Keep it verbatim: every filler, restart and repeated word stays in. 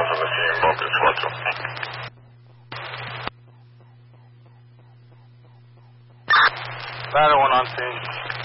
Alpha Machine, Vocus cuatro. Ladder one on scene.